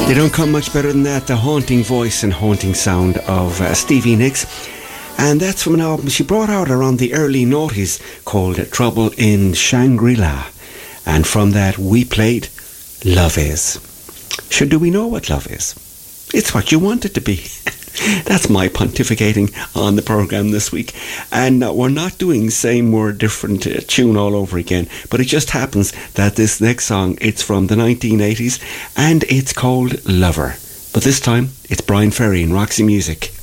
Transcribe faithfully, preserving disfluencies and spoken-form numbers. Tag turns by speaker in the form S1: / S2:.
S1: You don't come much better than that. The haunting voice and haunting sound of uh, Stevie Nicks. And that's from an album she brought out around the early noughties called Trouble in Shangri-La. And from that we played Love Is. Sure, do we know what love is? It's what you want it to be. That's my pontificating on the programme this week. And uh, we're not doing same word, different uh, tune all over again. But it just happens that this next song, it's from the nineteen eighties and it's called Lover. But this time, it's Brian Ferry and Roxy Music.